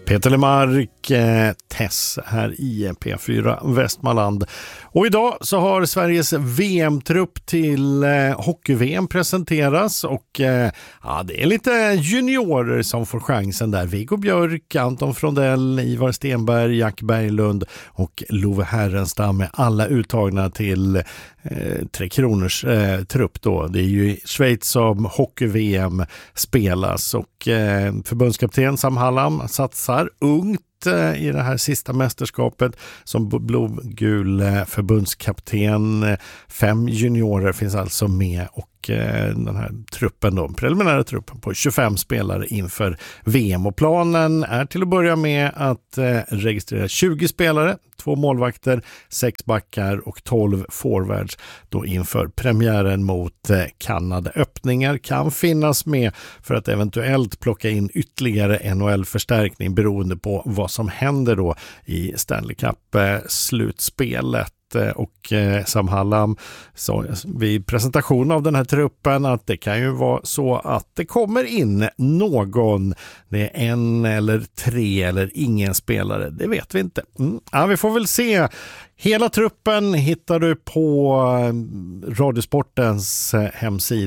Peter Lemark, Tess här i P4 Västmanland. Och idag så har Sveriges VM-trupp till hockey-VM presenteras och det är lite juniorer som får chansen där. Viggo Björk, Anton Frondell, Ivar Stenberg, Jack Berglund och Love Herrenstam är alla uttagna till Tre Kronors trupp då. Det är ju i Schweiz som hockey-VM spelas och förbundskapten Sam Hallam satsar ungt i det här sista mästerskapet som blågul förbundskapten. 5 juniorer finns alltså med och den här truppen då, preliminära truppen på 25 spelare inför VM, och planen är till att börja med att registrera 20 spelare, 2 målvakter, 6 backar och 12 forwards då inför premiären mot Kanada. Öppningar kan finnas med för att eventuellt plocka in ytterligare NHL-förstärkning beroende på vad som händer då i Stanley Cup-slutspelet. Och Sam Hallam sa vid presentation av den här truppen att det kan ju vara så att det kommer in någon, det är 1 eller 3 eller ingen spelare, det vet vi inte. Ja, vi får väl se. Hela truppen hittar du på Radiosportens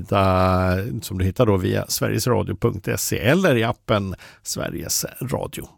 hemsida som du hittar då via sverigesradio.se eller i appen Sveriges Radio.